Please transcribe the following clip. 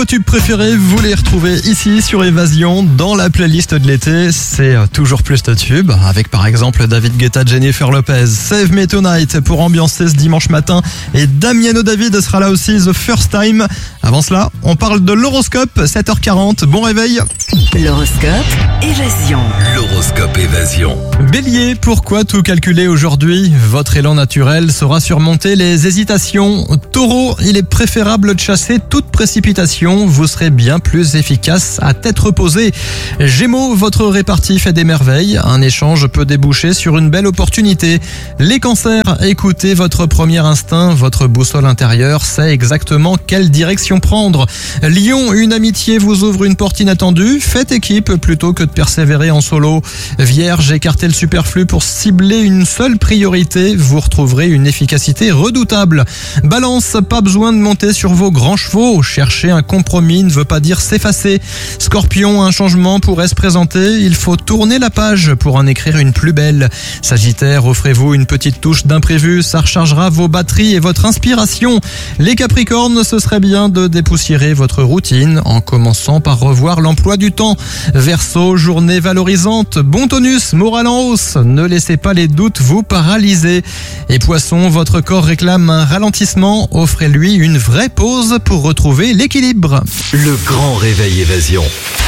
vos tubes préférés, vous les retrouvez ici sur Évasion dans la playlist de l'été. C'est toujours plus de tubes avec par exemple David Guetta, Jennifer Lopez, Save Me Tonight pour ambiancer ce dimanche matin et Damiano David sera là aussi, The First Time. Avant cela, on parle de l'horoscope, 7h40, bon réveil. L'horoscope Évasion. L'horoscope Évasion. Bélier, pourquoi tout calculer aujourd'hui? Votre élan naturel saura surmonter les hésitations. Taureau, il est préférable de chasser toute précipitation, vous serez bien plus efficace à tête reposée. Gémeaux, votre répartie fait des merveilles, un échange peut déboucher sur une belle opportunité. Les cancers, écoutez votre premier instinct, votre boussole intérieure sait exactement quelle direction prendre. Lion, une amitié vous ouvre une porte inattendue, faites équipe plutôt que de persévérer en solo. Vierge, écartez le superflu pour cibler une seule priorité, vous retrouverez une efficacité redoutable. Balance, pas besoin de monter sur vos grands chevaux, chercher un compromis ne veut pas dire s'effacer. Scorpion, un changement pourrait se présenter, il faut tourner la page pour en écrire une plus belle. Sagittaire, offrez-vous une petite touche d'imprévu, ça rechargera vos batteries et votre inspiration. Les Capricornes, ce serait bien de dépoussiérer votre routine en commençant par revoir l'emploi du temps. Verseau, journée valorisante, bon tonus, morale en hausse, ne laissez pas les doutes vous paralyser. Et Poisson, votre corps réclame un ralentissement, offrez-lui une vraie pause pour retrouver l'équilibre. Le grand réveil Évasion.